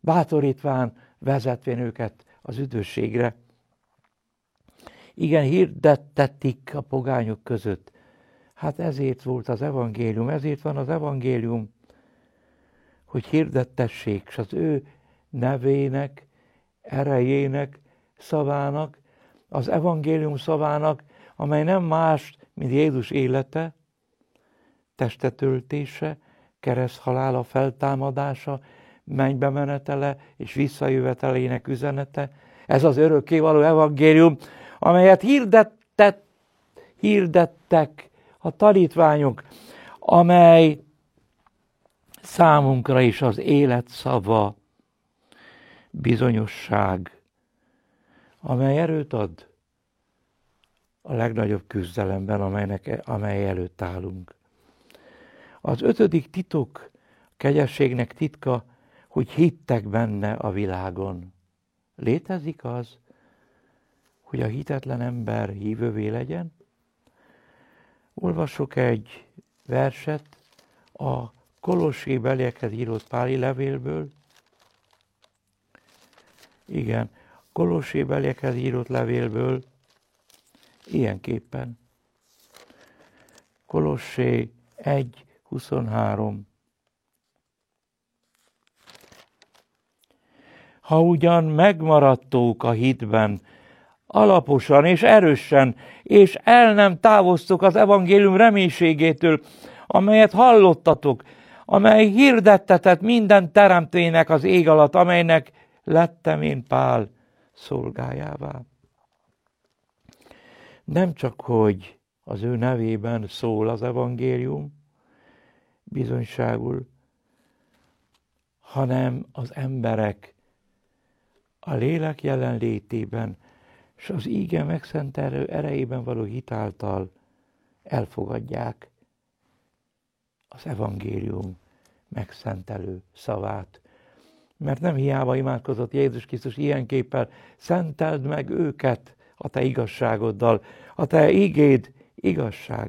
bátorítván, vezetvén őket az üdvösségre. Igen, hirdettetik a pogányok között. Hát ezért volt az evangélium, ezért van az evangélium, hogy hirdettessék, és az ő nevének, erejének, szavának, az evangélium szavának, amely nem más, mint Jézus élete, testetöltése, kereszthalála, feltámadása, mennybe menetele és visszajövetelének üzenete. Ez az örökkévaló evangélium, amelyet hirdettek a tanítványok, amely számunkra is az élet szava, bizonyosság, amely erőt ad a legnagyobb küzdelemben, amely előtt állunk. Az 5. titok, a kegyességnek titka, hogy hittek benne a világon. Létezik az, hogy a hitetlen ember hívővé legyen? Olvasok egy verset a Kolossébeliekhez írott Páli levélből. Igen, Kolossébeliekhez írott levélből ilyenképpen. Kolossé 1:23. Ha ugyan megmaradtók a hitben, alaposan és erősen, és el nem távoztok az evangélium reménységétől, amelyet hallottatok, amely hirdettetett minden teremtőjének az ég alatt, amelynek lettem én Pál szolgájává. Nem csak, hogy az ő nevében szól az evangélium, bizonyságul, hanem az emberek a lélek jelenlétében és az íge megszentelő erejében való hit által elfogadják az evangélium megszentelő szavát. Mert nem hiába imádkozott Jézus Krisztus ilyenképpen, szenteld meg őket a te igazságoddal, a te igéd igazság.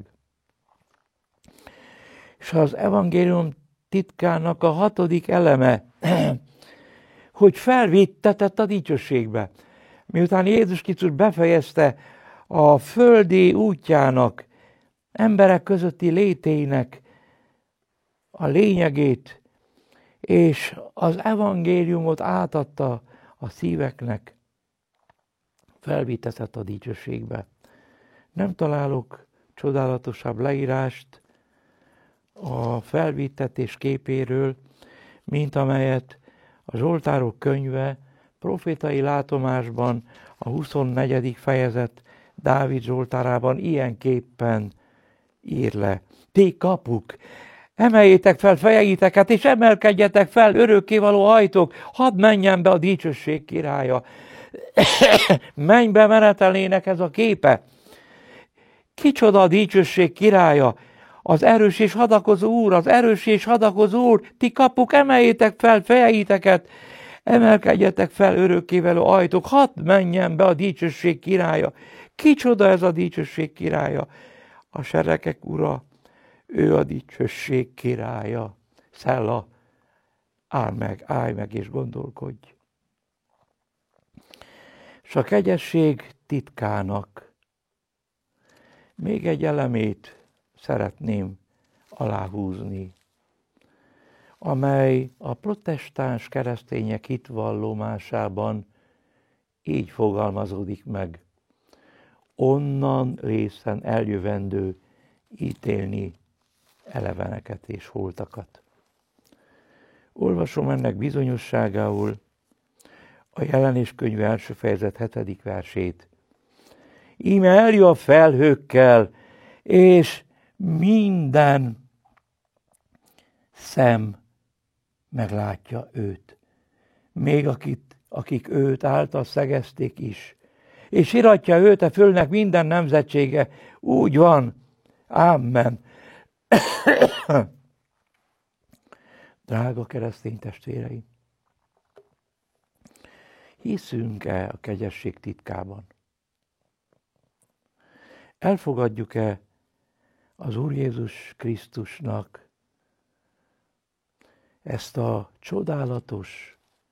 És az evangélium titkának a 6. eleme, hogy felvittetett a dicsőségbe. Miután Jézus Krisztus befejezte a földi útjának, emberek közötti létének a lényegét, és az evangéliumot átadta a szíveknek, felvittetett a dicsőségbe. Nem találok csodálatosabb leírást a felvittetés képéről, mint amelyet a Zsoltárok könyve profétai látomásban, a 24. fejezet Dávid Zsoltárában ilyenképpen ír le. Ti kapuk, emeljétek fel fejeiteket, és emelkedjetek fel, örökkévaló ajtók, hadd menjen be a dicsőség királya. Mennybe menetelének ez a képe. Kicsoda a dicsőség királya? Az erős és hadakozó Úr, az erős és hadakozó Úr, ti kapuk, emeljétek fel fejeiteket, emelkedjetek fel, örökkévaló ajtók, hadd menjen be a dicsőség királya. Kicsoda ez a dicsőség királya? A seregek ura, ő a dicsőség királya. Szella, állj meg és gondolkodj. És a kegyesség titkának még egy elemét szeretném aláhúzni, amely a protestáns keresztények hitvallomásában így fogalmazódik meg. Onnan részen eljövendő ítélni eleveneket és holtakat. Olvasom ennek bizonyosságául a Jelenés könyv 1. fejezet 7. versét. Íme eljön a felhőkkel, és minden szem meglátja őt. Még akik őt által szegezték is. És iratja őt a földnek minden nemzetsége. Úgy van. Amen. Drága keresztény testvéreim! Hiszünk-e a kegyesség titkában? Elfogadjuk-e az Úr Jézus Krisztusnak ezt a csodálatos